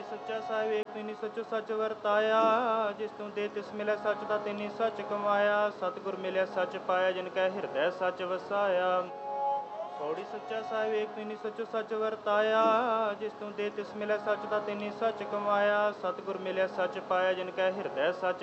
ਸੱਚਾ ਸਾਹਿਬ ਏਕ ਤਿਨੀ ਸੱਚੋ ਸੱਚ ਵਰਤਾਇਆ। ਜਿਸ ਤੂੰ ਦੇ ਤਿਸ ਮਿਲਿਆ ਸੱਚ ਦਾ ਤਿਨੀ ਸੱਚ ਕਮਾਇਆ। ਸਤਿਗੁਰ ਮਿਲਿਆ ਸੱਚ ਪਾਇਆ, ਜਿਨ ਕੈ ਹਿਰਦੈ ਸੱਚ ਵਸਾਇਆ। ਪੌੜੀ ਸੱਚਾ ਸਾਹਿਬ ਏਕ ਤਿਨੀ ਸੱਚੋ ਸੱਚ ਵਰਤਾਇਆ। ਜਿਸ ਤੂੰ ਦੇ ਤਿਸ ਮਿਲਿਆ ਸੱਚ ਦਾ ਤਿਨੀ ਸੱਚ ਕਮਾਇਆ। ਸਤਿਗੁਰ ਮਿਲਿਆ ਸੱਚ ਪਾਇਆ, ਜਿਨ ਕੈ ਹਿਰਦੈ ਸੱਚ